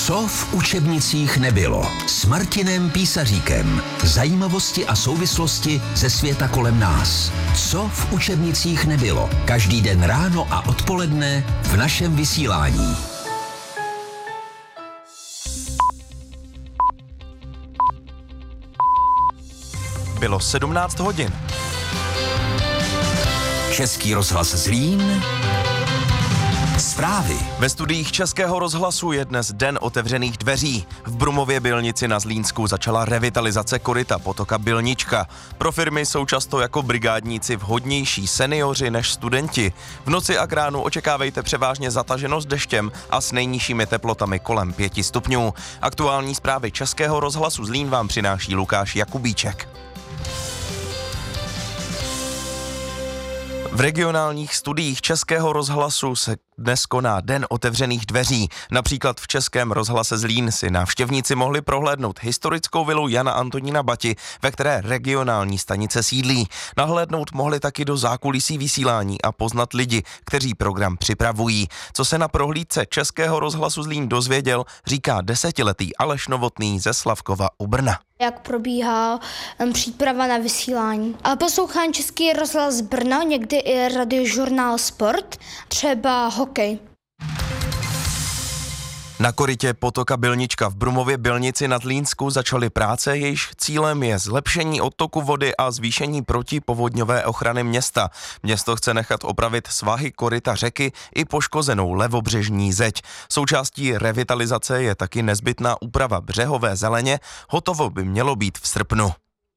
Co v učebnicích nebylo? S Martinem Písaříkem. Zajímavosti a souvislosti ze světa kolem nás. Co v učebnicích nebylo? Každý den ráno a odpoledne v našem vysílání. Bylo 17 hodin. Český rozhlas Zlín. Zprávy. Ve studiích Českého rozhlasu je dnes den otevřených dveří. V Brumově Bylnici na Zlínsku začala revitalizace koryta potoka Bylnička. Pro firmy jsou často jako brigádníci vhodnější seniori než studenti. V noci a k ránu očekávejte převážně zataženost deštěm a s nejnižšími teplotami kolem 5 stupňů. Aktuální zprávy Českého rozhlasu Zlín vám přináší Lukáš Jakubíček. V regionálních studiích Českého rozhlasu se dnes koná Den otevřených dveří. Například v Českém rozhlase Zlín si návštěvníci mohli prohlédnout historickou vilu Jana Antonína Bati, ve které regionální stanice sídlí. Nahlédnout mohli taky do zákulisí vysílání a poznat lidi, kteří program připravují. Co se na prohlídce Českého rozhlasu Zlín dozvěděl, říká 10letý Aleš Novotný ze Slavkova u Brna. Jak probíhá příprava na vysílání. A poslouchám Český rozhlas Brno, někdy i radiožurnál Sport, třeba hokej. Na korytě potoka Bylnička v Brumově Bylnici nad Zlínsku začaly práce, jejichž cílem je zlepšení odtoku vody a zvýšení protipovodňové ochrany města. Město chce nechat opravit svahy koryta řeky i poškozenou levobřežní zeď. Součástí revitalizace je taky nezbytná úprava břehové zeleně, hotovo by mělo být v srpnu.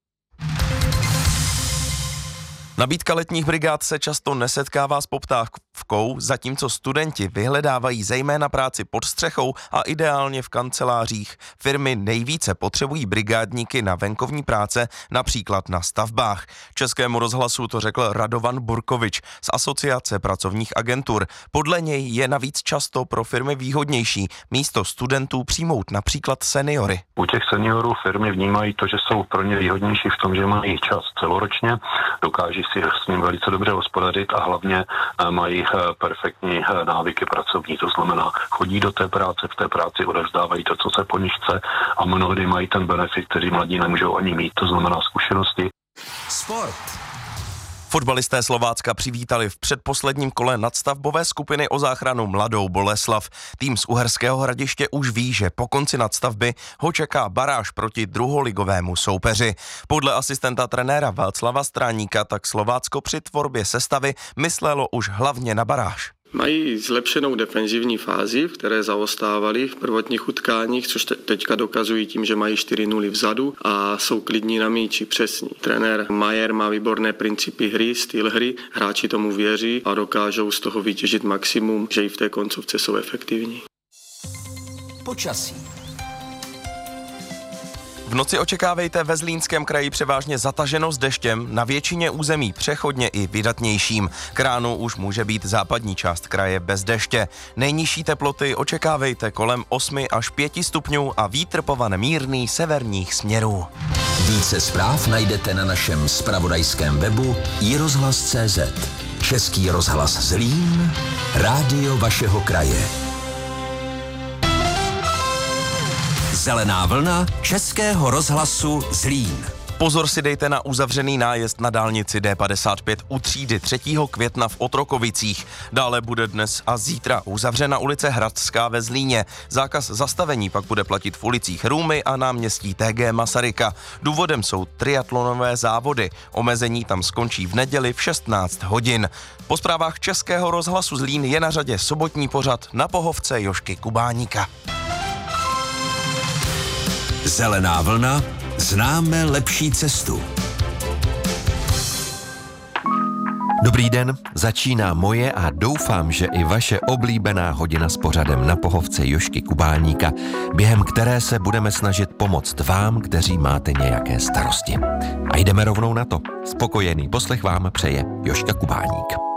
Nabídka letních brigád se často nesetkává s poptávkou, zatímco studenti vyhledávají zejména práci pod střechou a ideálně v kancelářích. Firmy nejvíce potřebují brigádníky na venkovní práce, například na stavbách. Českému rozhlasu to řekl Radovan Burkovič z Asociace pracovních agentur. Podle něj je navíc často pro firmy výhodnější místo studentů přijmout například seniory. U těch seniorů firmy vnímají to, že jsou pro ně výhodnější v tom, že mají čas celoročně, dokáží si s ním velice dobře hospodařit a hlavně mají perfektní návyky pracovní, to znamená chodí do té práce, v té práci odevzdávají to, co se po nich chce a mnohdy mají ten benefit, který mladí nemůžou ani mít, to znamená zkušenosti. Sport. Fotbalisté Slovácka přivítali v předposledním kole nadstavbové skupiny o záchranu Mladou Boleslav. Tým z Uherského Hradiště už ví, že po konci nadstavby ho čeká baráž proti druholigovému soupeři. Podle asistenta trenéra Václava Stráníka tak Slovácko při tvorbě sestavy myslelo už hlavně na baráž. Mají zlepšenou defenzivní fázi, v které zaostávali v prvotních utkáních, což teďka dokazují tím, že mají 4-0 vzadu a jsou klidní na míči, přesní. Trenér Majer má výborné principy hry, styl hry, hráči tomu věří a dokážou z toho vytěžit maximum, že i v té koncovce jsou efektivní. Počasí. V noci očekávejte ve Zlínském kraji převážně zataženo s deštěm, na většině území přechodně i vydatnějším. K ránu už může být západní část kraje bez deště. Nejnižší teploty očekávejte kolem 8 až 5 stupňů a vítr povane mírný severních směrů. Více zpráv najdete na našem zpravodajském webu iRozhlas.cz. Český rozhlas Zlín, rádio vašeho kraje. Zelená vlna Českého rozhlasu Zlín. Pozor si dejte na uzavřený nájezd na dálnici D55 u třídy 3. května v Otrokovicích. Dále bude dnes a zítra uzavřena ulice Hradská ve Zlíně. Zákaz zastavení pak bude platit v ulicích Růmy a náměstí TG Masaryka. Důvodem jsou triatlonové závody. Omezení tam skončí v neděli v 16 hodin. Po zprávách Českého rozhlasu Zlín je na řadě sobotní pořad Na pohovce Jožky Kubáníka. Zelená vlna, známe lepší cestu. Dobrý den, začíná moje a doufám, že i vaše oblíbená hodina s pořadem Na pohovce Jožky Kubáníka, během které se budeme snažit pomoct vám, kteří máte nějaké starosti. A jdeme rovnou na to. Spokojený poslech vám přeje Jožka Kubáník.